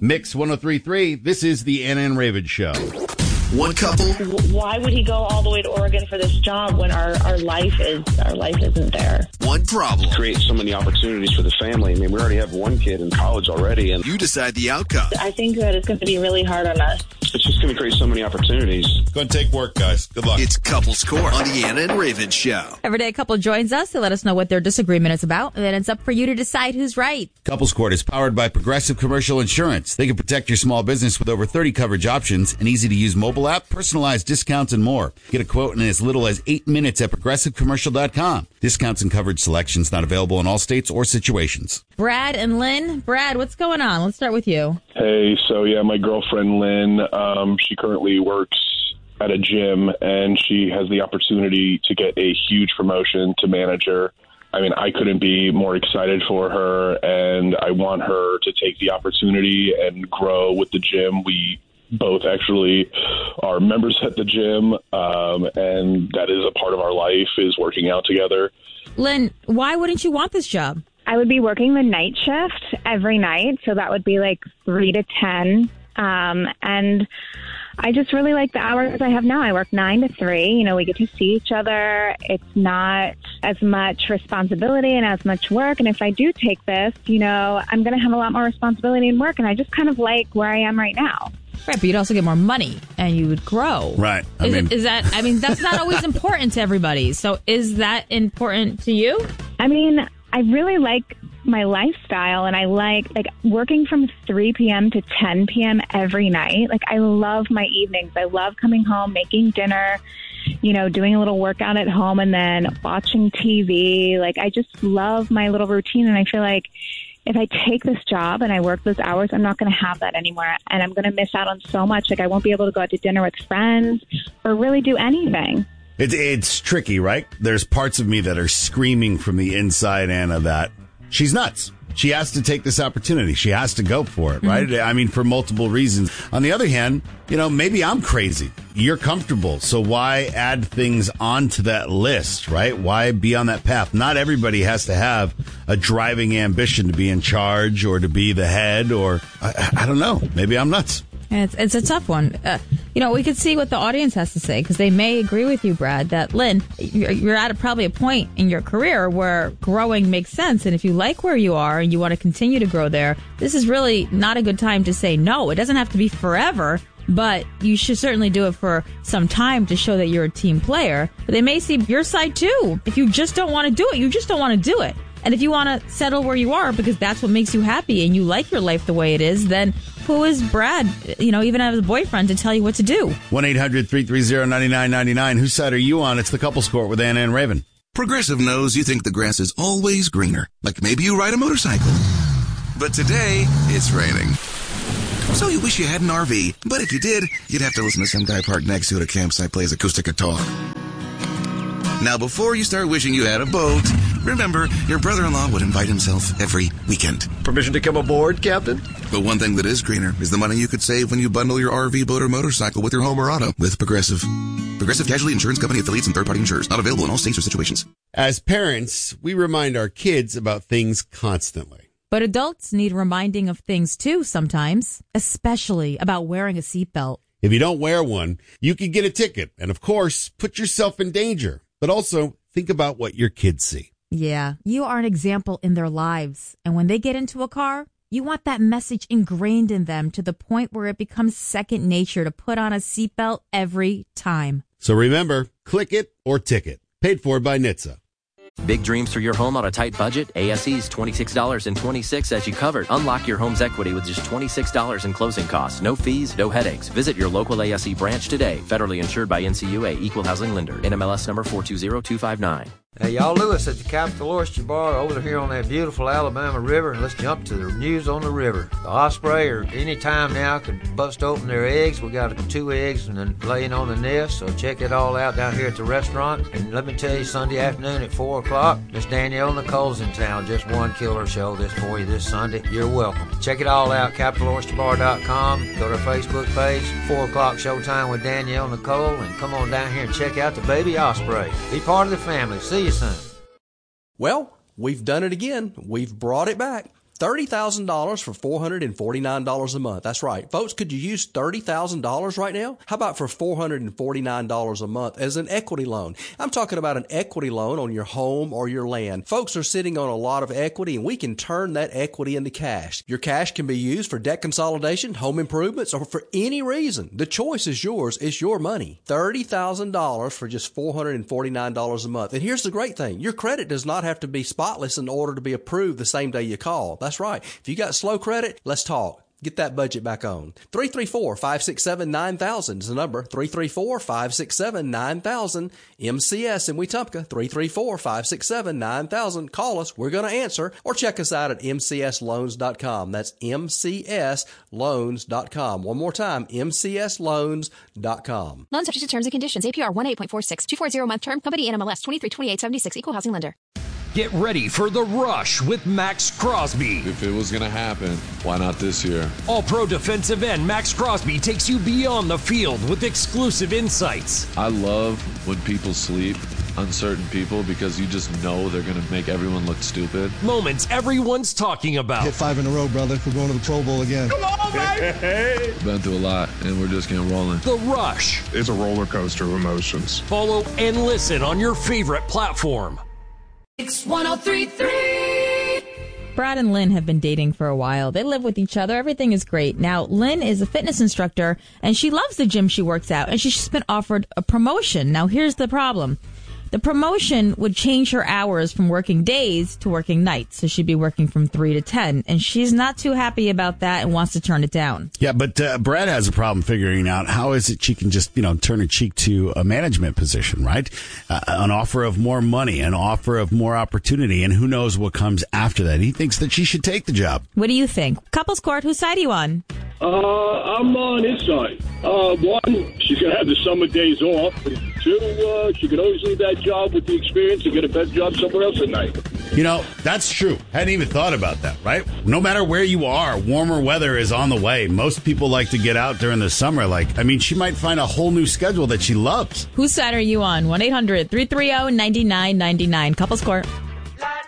Mix 103.3, this is the Anna and Raven Show. One couple. Why would he go all the way to Oregon for this job when our life isn't there? One problem. Create so many opportunities for the family. I mean, we already have one kid in college already, and You decide the outcome. I think that it's going to be really hard on us. it's just going to create so many opportunities. Go and take work, guys. Good luck. It's Couples Court on the Anna and Raven Show. Every day a couple joins us to let us know what their disagreement is about, and then it's up for you to decide who's right. Couples Court is powered by Progressive Commercial Insurance. They can protect your small business with over 30 coverage options, an easy-to-use mobile app, personalized discounts, and more. Get a quote in as little as 8 minutes at progressivecommercial.com. Discounts and coverage selections not available in all states or situations. Brad and Lynn. Brad, what's going on? Let's start with you. Hey, so yeah, my girlfriend Lynn, she currently works at a gym, and she has the opportunity to get a huge promotion to manager. I mean, I couldn't be more excited for her, and I want her to take the opportunity and grow with the gym. We both actually are members at the gym, and that is a part of our life, is working out together. Lynn, why wouldn't you want this job? I would be working the night shift every night, so that would be like 3 to 10. And I just really like the hours I have now. I work 9 to 3. You know, we get to see each other. It's not as much responsibility and as much work. And if I do take this, you know, I'm going to have a lot more responsibility and work. And I just kind of like where I am right now. Right, but you'd also get more money and you would grow. Right. Is that that's not always important to everybody. So is that important to you? I mean, I really like my lifestyle, and I like working from 3 p.m. to 10 p.m. every night. Like, I love my evenings. I love coming home, making dinner, you know, doing a little workout at home, and then watching TV. Like, I just love my little routine, and I feel like if I take this job and I work those hours, I'm not going to have that anymore, and I'm going to miss out on so much. Like, I won't be able to go out to dinner with friends or really do anything. It's tricky, right? There's parts of me that are screaming from the inside, Anna, that she's nuts. She has to take this opportunity. She has to go for it, right? I mean, for multiple reasons. On the other hand, you know, maybe I'm crazy. You're comfortable. So why add things onto that list, right? Why be on that path? Not everybody has to have a driving ambition to be in charge or to be the head, or I don't know. Maybe I'm nuts. It's a tough one. You know, we could see what the audience has to say, because they may agree with you, Brad, that, Lynn, you're at probably a point in your career where growing makes sense. And if you like where you are and you want to continue to grow there, this is really not a good time to say no. It doesn't have to be forever, but you should certainly do it for some time to show that you're a team player. But they may see your side, too. If you just don't want to do it, you just don't want to do it. And if you want to settle where you are because that's what makes you happy and you like your life the way it is, then who is Brad, you know, even as a boyfriend, to tell you what to do? 1-800-330-9999. Whose side are you on? It's the Couples Court with Anna and Raven. Progressive knows you think the grass is always greener. Like maybe you ride a motorcycle. But today, it's raining. So you wish you had an RV. But if you did, you'd have to listen to some guy parked next to it at a campsite plays acoustic guitar. Now, before you start wishing you had a boat, remember, your brother-in-law would invite himself every weekend. Permission to come aboard, Captain? But one thing that is greener is the money you could save when you bundle your RV, boat, or motorcycle with your home or auto with Progressive. Progressive Casualty Insurance Company affiliates and third-party insurers. Not available in all states or situations. As parents, we remind our kids about things constantly. But adults need reminding of things, too, sometimes, especially about wearing a seatbelt. If you don't wear one, you could get a ticket and, of course, put yourself in danger. But also, think about what your kids see. Yeah, you are an example in their lives. And when they get into a car, you want that message ingrained in them to the point where it becomes second nature to put on a seatbelt every time. So remember, click it or ticket. Paid for by NHTSA. Big dreams for your home on a tight budget? ASE's $26.26 as you covered. Unlock your home's equity with just $26 in closing costs. No fees, no headaches. Visit your local ASE branch today. Federally insured by NCUA. Equal housing lender. NMLS number 420259. Hey, y'all, Lewis at the Capital Oyster Bar over here on that beautiful Alabama River. Let's jump to the news on the river. The osprey, or any time now, could bust open their eggs. We got 2 eggs and then laying on the nest, so check it all out down here at the restaurant. And let me tell you, Sunday afternoon at 4 o'clock, Miss Danielle Nicole's in town. Just one killer show this for you this Sunday. You're welcome. Check it all out, CapitalOysterBar.com. Go to our Facebook page, 4 o'clock showtime with Danielle Nicole, and come on down here and check out the baby osprey. Be part of the family. See you soon. Well, we've done it again. We've brought it back. $30,000 for $449 a month. That's right. Folks, could you use $30,000 right now? How about for $449 a month as an equity loan? I'm talking about an equity loan on your home or your land. Folks are sitting on a lot of equity, and we can turn that equity into cash. Your cash can be used for debt consolidation, home improvements, or for any reason. The choice is yours. It's your money. $30,000 for just $449 a month. And here's the great thing. Your credit does not have to be spotless in order to be approved the same day you call. That's right. If you got slow credit, let's talk. Get that budget back on. 334-567-9000 is the number. 334-567-9000. MCS in Wetumpka. 334-567-9000. Call us. We're going to answer. Or check us out at mcsloans.com. That's mcsloans.com. One more time, mcsloans.com. Loan subject to terms and conditions. APR 1.846. 240 month term. Company NMLS 232876. Equal housing lender. Get ready for The Rush with Max Crosby. If it was going to happen, why not this year? All-pro defensive end Max Crosby takes you beyond the field with exclusive insights. I love when people sleep on certain people because you just know they're going to make everyone look stupid. Moments everyone's talking about. Hit 5 in a row, brother. We're going to the Pro Bowl again. Come on, baby! Been through a lot, and we're just getting rolling. The Rush. It's a roller coaster of emotions. Follow and listen on your favorite platform. It's 103.3. Brad and Lynn have been dating for a while. They live with each other. Everything is great. Now, Lynn is a fitness instructor, and she loves the gym she works out, and she's just been offered a promotion. Now, here's the problem. The promotion would change her hours from working days to working nights. So she'd be working from 3 to 10. And she's not too happy about that and wants to turn it down. Yeah, but Brad has a problem figuring out how is it she can just, turn her cheek to a management position, right? An offer of more money, an offer of more opportunity, and who knows what comes after that. He thinks that she should take the job. What do you think? Couples Court, whose side are you on? I'm on his side. One, she's going to have the summer days off. Two, she could always leave that job with the experience and get a better job somewhere else at night. That's true. Hadn't even thought about that, right? No matter where you are, warmer weather is on the way. Most people like to get out during the summer. She might find a whole new schedule that she loves. Whose side are you on? 1-800-330-9999. Couples Court.